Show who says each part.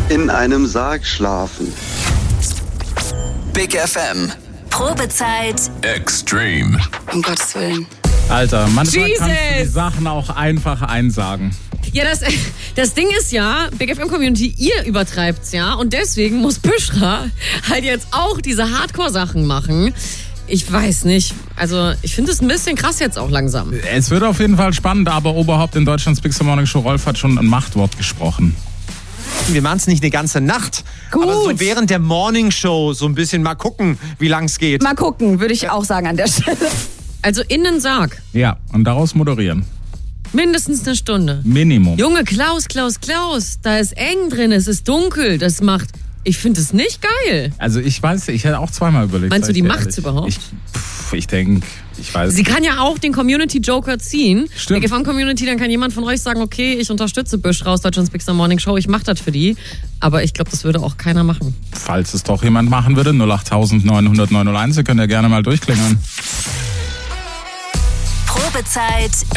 Speaker 1: in einem Sarg schlafen.
Speaker 2: Big FM.
Speaker 3: Probezeit.
Speaker 2: Extreme.
Speaker 3: Um Gottes Willen.
Speaker 4: Alter, manchmal
Speaker 5: Jesus.
Speaker 4: kannst du die Sachen auch einfach einsagen.
Speaker 5: Ja, das Ding ist ja, Big FM Community, ihr übertreibt's ja. Und deswegen muss Büschra halt jetzt auch diese Hardcore-Sachen machen. Ich weiß nicht. Also, ich finde es ein bisschen krass jetzt auch langsam.
Speaker 4: Es wird auf jeden Fall spannend, aber Oberhaupt in Deutschlands Big Morning Show, Rolf hat schon ein Machtwort gesprochen.
Speaker 6: Wir machen es nicht eine ganze Nacht,
Speaker 7: Gut.
Speaker 6: aber so während der Morning Show so ein bisschen mal gucken, wie lang es geht.
Speaker 7: Mal gucken, würde ich auch sagen an der Stelle.
Speaker 5: Also in den Sarg.
Speaker 4: Ja, und daraus moderieren.
Speaker 5: Mindestens eine Stunde.
Speaker 4: Minimum.
Speaker 5: Junge, Klaus, da ist eng drin, es ist dunkel. Das macht... Ich finde es nicht geil.
Speaker 4: Also ich weiß, ich hätte auch zweimal überlegt.
Speaker 5: Meinst du,
Speaker 4: sag
Speaker 5: die
Speaker 4: ich dir
Speaker 5: macht's
Speaker 4: ehrlich.
Speaker 5: überhaupt?
Speaker 4: Ich denke, ich weiß.
Speaker 5: Sie kann ja auch den Community-Joker ziehen.
Speaker 4: Stimmt.
Speaker 5: Der GFM-Community, dann kann jemand von euch sagen, okay, ich unterstütze Büschra aus Deutschlands Big Morning Show, ich mache das für die. Aber ich glaube, das würde auch keiner machen.
Speaker 4: Falls es doch jemand machen würde, 08900 901, ihr könnt ja gerne mal durchklingeln.
Speaker 3: Probezeit.